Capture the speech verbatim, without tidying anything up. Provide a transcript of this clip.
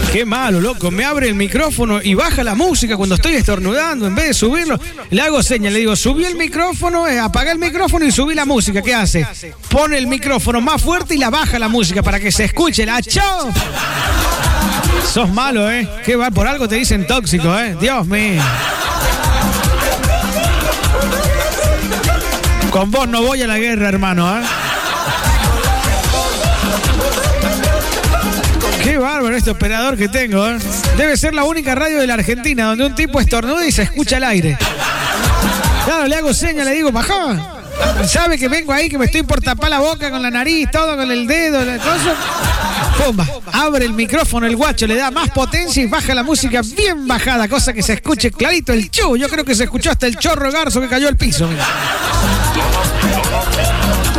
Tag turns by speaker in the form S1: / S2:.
S1: Qué malo, loco. Me abre el micrófono y baja la música cuando estoy estornudando. En vez de subirlo, le hago señas. Le digo, subí el micrófono, eh, apaga el micrófono y subí la música. ¿Qué hace? Pone el micrófono más fuerte y la baja la música para que se escuche. ¡La chao! Sos malo, ¿eh? Qué va, por algo te dicen tóxico, ¿eh? Dios mío. Con vos no voy a la guerra, hermano, ¿eh? Qué bárbaro este operador que tengo, ¿eh? Debe ser la única radio de la Argentina donde un tipo estornuda y se escucha al aire. Claro, le hago señas, le digo, bajá. Sabe que vengo ahí, que me estoy por tapar la boca con la nariz, todo con el dedo, la cosa. Pumba, abre el micrófono el guacho, le da más potencia y baja la música bien bajada, cosa que se escuche clarito el chu. Yo creo que se escuchó hasta el chorro garzo que cayó al piso, mira.